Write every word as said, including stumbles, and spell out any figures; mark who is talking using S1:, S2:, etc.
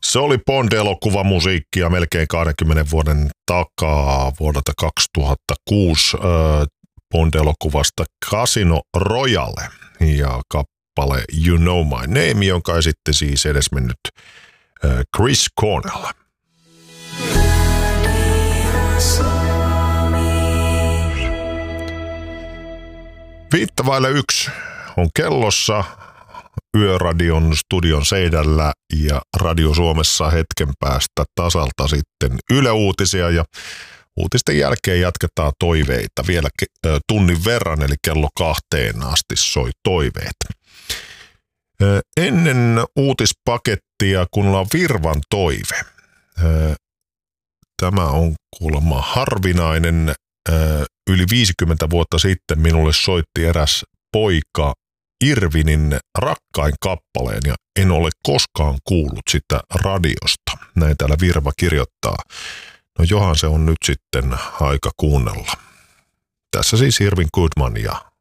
S1: Se oli Bond-elokuvamusiikkia melkein kaksikymmentä vuoden takaa vuodelta kaksituhattakuusi äh, Bond-elokuvasta Casino Royale ja kappale You Know My Name, jonka ei sitten siis edesmennyt äh, Chris Cornell. Viittä vaille yksi on kellossa. Yöradion studion seinällä ja Radio Suomessa hetken päästä tasalta sitten Yle Uutisia ja uutisten jälkeen jatketaan toiveita vielä tunnin verran, eli kello kahteen asti soi toiveet. Ennen uutispakettia, kun on Virvan toive. Tämä on kuulemma harvinainen. Yli viisikymmentä vuotta sitten minulle soitti eräs poika Irvinin Rakkain kappaleen ja en ole koskaan kuullut sitä radiosta. Näin täällä Virva kirjoittaa. No johan se on nyt sitten aika kuunnella. Tässä siis Irvin Goodman ja